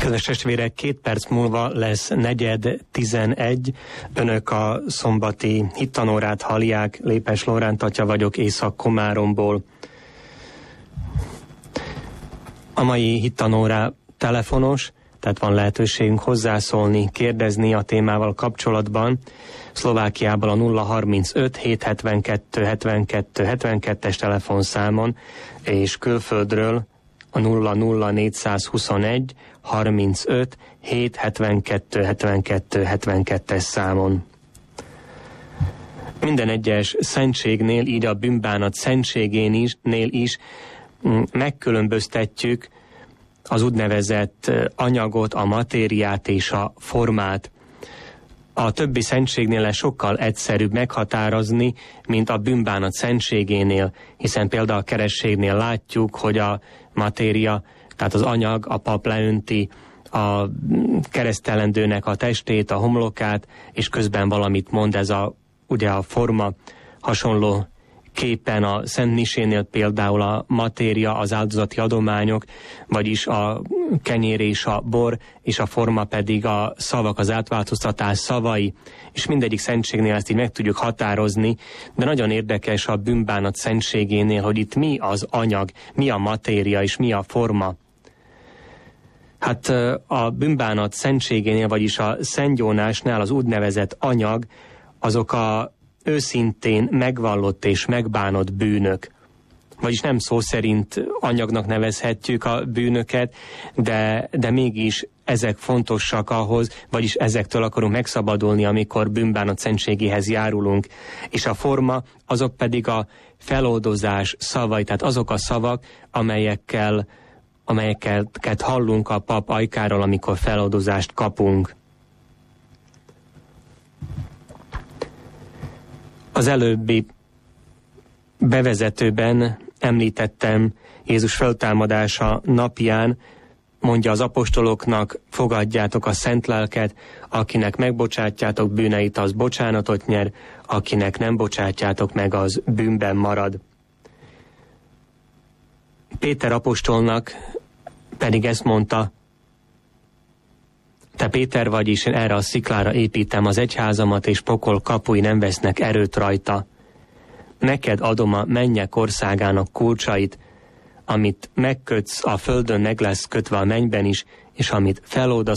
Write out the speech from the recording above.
Kedves testvérek, 2 perc múlva lesz 4:11. Önök a szombati hittanórát hallják. Lépes Lóránt atya vagyok Észak-Komáromból. A mai hittanórá telefonos, tehát van lehetőségünk hozzászólni, kérdezni a témával kapcsolatban. Szlovákiából a 035 772 72 72-es telefonszámon, és külföldről a 00421 35 772 72 72-es számon. Minden egyes szentségnél, így a bűnbánat szentségénél is megkülönböztetjük az úgynevezett anyagot, a matériát és a formát. A többi szentségnél ez sokkal egyszerűbb meghatározni, mint a bűnbánat szentségénél, hiszen például a kerességnél látjuk, hogy a matéria, tehát az anyag, a pap leönti a keresztelendőnek a testét, a homlokát, és közben valamit mond, ez ugye a forma. Hasonló képen a Szent Misénél például a matéria, az áldozati adományok, vagyis a kenyér és a bor, és a forma pedig a szavak, az átváltoztatás szavai, és mindegyik szentségnél ezt így meg tudjuk határozni, de nagyon érdekes a bűnbánat szentségénél, hogy itt mi az anyag, mi a matéria és mi a forma. Hát a bűnbánat szentségénél, vagyis a szentgyónásnál az úgynevezett anyag, azok a őszintén megvallott és megbánott bűnök. Vagyis nem szó szerint anyagnak nevezhetjük a bűnöket, de mégis ezek fontosak ahhoz, vagyis ezektől akarunk megszabadulni, amikor bűnbánat szentségéhez járulunk. És a forma, azok pedig a feloldozás szavai, tehát azok a szavak, amelyeket hallunk a pap ajkáról, amikor feloldozást kapunk. Az előbbi bevezetőben említettem Jézus feltámadása napján, mondja az apostoloknak, fogadjátok a szent lelket, akinek megbocsátjátok bűneit, az bocsánatot nyer, akinek nem bocsátjátok meg, az bűnben marad. Péter apostolnak pedig ezt mondta: te Péter vagy, és én erre a sziklára építem az egyházamat, és pokol kapui nem vesznek erőt rajta. Neked adom a mennyek országának kulcsait, amit megkötsz a földön, meg lesz kötve a mennyben is, és amit feloldasz